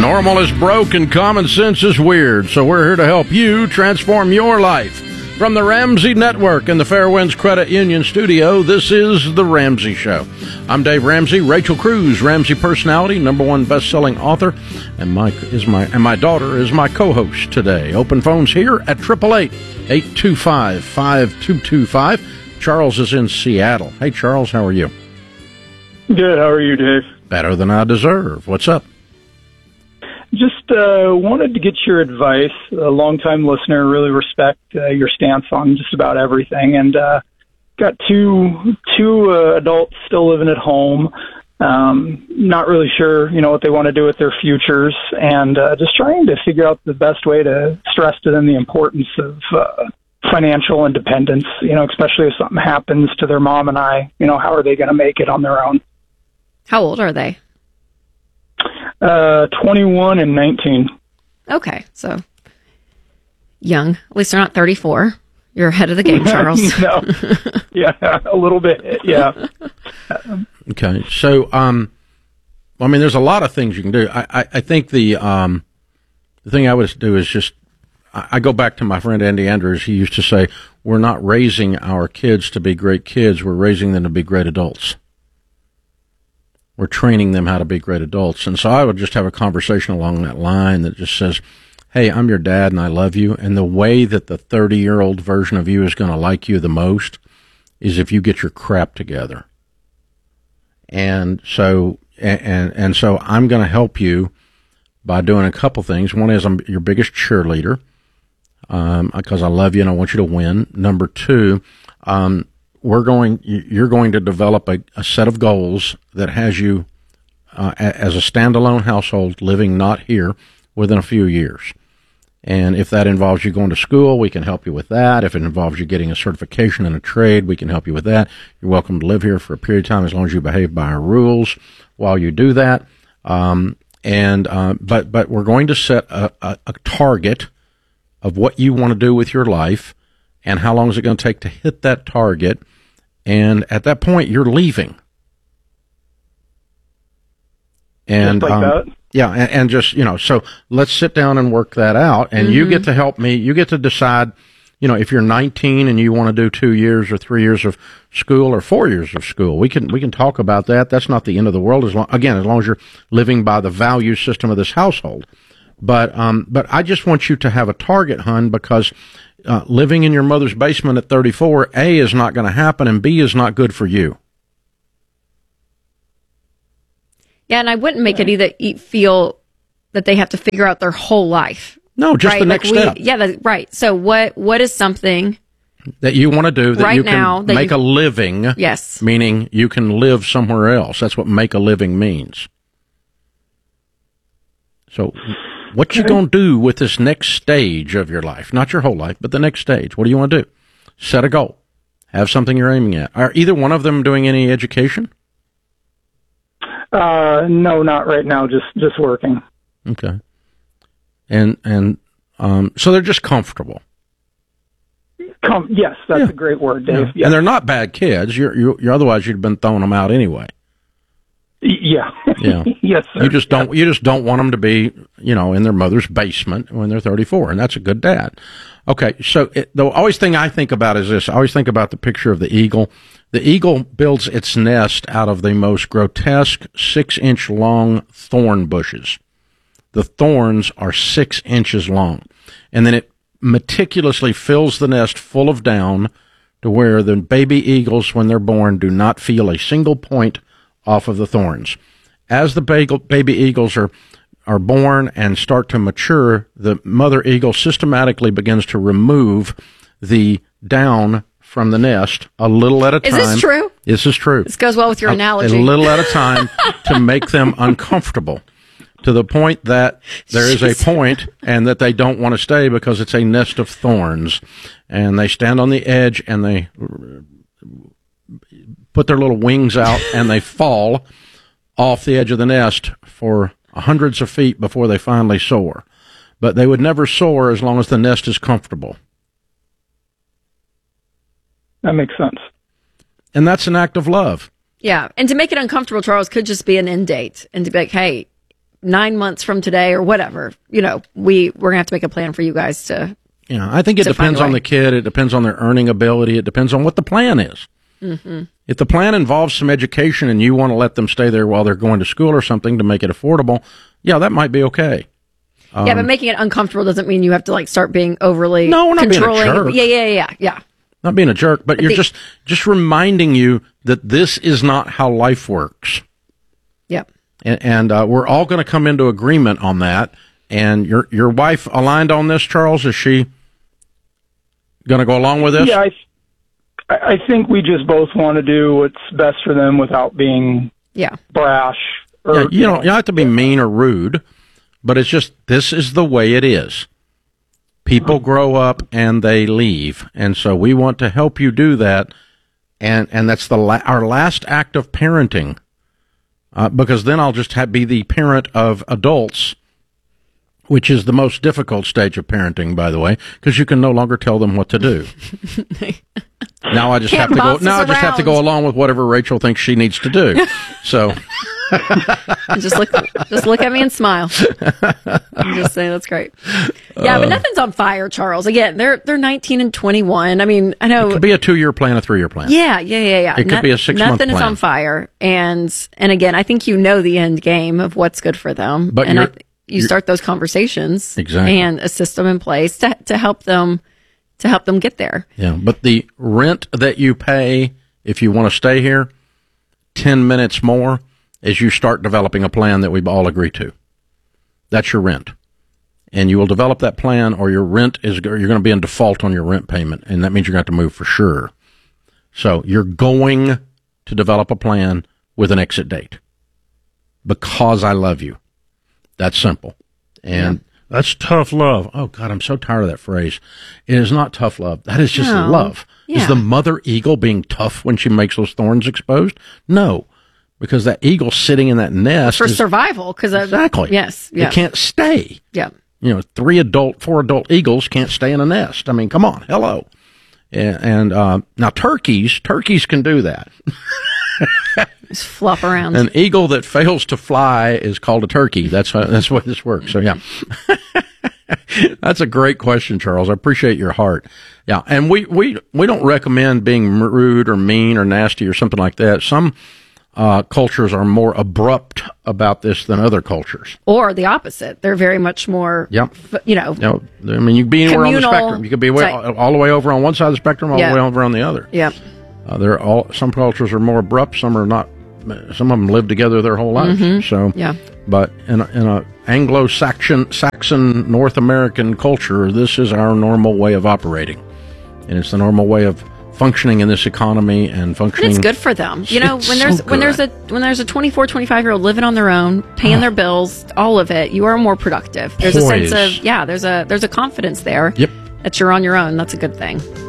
Normal is broke and common sense is weird, so we're here to help you transform your life. From the Ramsey Network and the Fairwinds Credit Union studio, this is The Ramsey Show. I'm Dave Ramsey. Rachel Cruz, Ramsey personality, #1 best-selling author, and my daughter is my co-host today. Open phones here at 888-825-5225. Charles is in Seattle. Hey, Charles, how are you? Good. How are you, Dave? Better than I deserve. What's up? Just wanted to get your advice. A longtime listener, really respect your stance on just about everything. And got two adults still living at home. Not really sure, what they want to do with their futures, and just trying to figure out the best way to stress to them the importance of financial independence. Especially if something happens to their mom and I. How are they going to make it on their own? How old are they? 21 and 19. Okay, so young. At least they're not 34. You're ahead of the game, Charles. No. Yeah, a little bit. Yeah. Okay, so there's a lot of things you can do. I think the thing I would do is just I go back to my friend Andy Andrews. He used to say, "We're not raising our kids to be great kids. We're raising them to be great adults." We're training them how to be great adults. And so I would just have a conversation along that line that just says, hey, I'm your dad and I love you. And the way that the 30-year-old version of you is going to like you the most is if you get your crap together. And so I'm going to help you by doing a couple things. One is I'm your biggest cheerleader because I love you and I want you to win. Number two, you're going to develop a set of goals that has you as a standalone household living not here within a few years. And if that involves you going to school, we can help you with that. If it involves you getting a certification in a trade, we can help you with that. You're welcome to live here for a period of time as long as you behave by our rules while you do that. But we're going to set a target of what you want to do with your life and how long is it going to take to hit that target. And at that point, you're leaving. And just like that? Yeah, and just, so let's sit down and work that out. And you get to help me. You get to decide, if you're 19 and you want to do 2 years or 3 years of school or 4 years of school, we can talk about that. That's not the end of the world as long as you're living by the value system of this household. But I just want you to have a target, hon, because living in your mother's basement at 34, A, is not going to happen, and B, is not good for you. Yeah, and I wouldn't make it either feel that they have to figure out their whole life. No, just right? the next step. Yeah, right. So what is something that you want to do that right you can now that make a living? Yes. Meaning you can live somewhere else. That's what make a living means. So what you going to do with this next stage of your life? Not your whole life, but the next stage. What do you want to do? Set a goal. Have something you're aiming at. Are either one of them doing any education? No, not right now. Just working. Okay. And so they're just comfortable. Yes, that's a great word, Dave. Yeah. Yes. And they're not bad kids. You're otherwise you'd have been throwing them out anyway. Yeah. Yeah. Yes, sir. You just don't want them to be, in their mother's basement when they're 34, and that's a good dad. Okay. So the always thing I think about is this. I always think about the picture of the eagle. The eagle builds its nest out of the most grotesque 6-inch long thorn bushes. The thorns are 6 inches long. And then it meticulously fills the nest full of down to where the baby eagles, when they're born, do not feel a single point off of the thorns. As the baby eagles are born and start to mature, the mother eagle systematically begins to remove the down from the nest a little at a time. Is this true? This is true. This goes well with your analogy. A little at a time to make them uncomfortable, to the point that there is a point and that they don't want to stay because it's a nest of thorns. And they stand on the edge and they put their little wings out and they fall off the edge of the nest for hundreds of feet before they finally soar. But they would never soar as long as the nest is comfortable. That makes sense. And that's an act of love. Yeah. And to make it uncomfortable, Charles, could just be an end date. And to be like, hey, 9 months from today or whatever, we're going to have to make a plan for you guys to. Yeah, I think it depends on the kid. It depends on their earning ability. It depends on what the plan is. Mm-hmm. If the plan involves some education and you want to let them stay there while they're going to school or something to make it affordable, yeah, that might be okay. Yeah, but making it uncomfortable doesn't mean you have to start being overly No, we're not controlling. being a jerk. Yeah. Not being a jerk, but you're just reminding you that this is not how life works. Yep. And we're all going to come into agreement on that. And your wife aligned on this, Charles? Is she going to go along with this? Yeah, I think we just both want to do what's best for them without being brash. Or, you don't have to be mean or rude, but it's just this is the way it is. People grow up and they leave, and so we want to help you do that. And that's our last act of parenting, because then I'll just be the parent of adults, which is the most difficult stage of parenting, by the way, because you can no longer tell them what to do. Now I just have to go. Now I just have to go along with whatever Rachel thinks she needs to do. So just look at me and smile. I'm just saying that's great. Yeah, but nothing's on fire, Charles. Again, they're 19 and 21. I mean, I know it could be a 2-year plan, a 3-year plan. Yeah. It could be a 6-month plan. Nothing is on fire, and again, I think the end game of what's good for them. But you start those conversations exactly, and a system in place to help them get there. Yeah, but the rent that you pay if you want to stay here, 10 minutes more as you start developing a plan that we all agree to. That's your rent. And you will develop that plan, or your rent you're going to be in default on your rent payment, and that means you're going to have to move for sure. So you're going to develop a plan with an exit date. Because I love you. That's simple. And that's tough love. Oh, God, I'm so tired of that phrase. It is not tough love. That is just love. Yeah. Is the mother eagle being tough when she makes those thorns exposed? No. Because that eagle sitting in that nest for survival. Exactly. Yes. It can't stay. Yeah. 4 adult eagles can't stay in a nest. I mean, come on. Hello. And now turkeys can do that. Just flop around. An eagle that fails to fly is called a turkey. That's the way this works. So, yeah. That's a great question, Charles. I appreciate your heart. Yeah, and we don't recommend being rude or mean or nasty or something like that. Some cultures are more abrupt about this than other cultures. Or the opposite. They're very much more, I mean, you can be anywhere on the spectrum. You could be all the way over on one side of the spectrum, all the way over on the other. Yeah. Some cultures are more abrupt, some are not. Some of them live together their whole lives. Mm-hmm. So, but in a Anglo-Saxon North American culture, this is our normal way of operating, and it's the normal way of functioning in this economy and functioning. And it's good for them. When there's a 24, 25-year-old living on their own, paying their bills, all of it, you are more productive. There's a sense of there's a confidence there. Yep. That you're on your own. That's a good thing.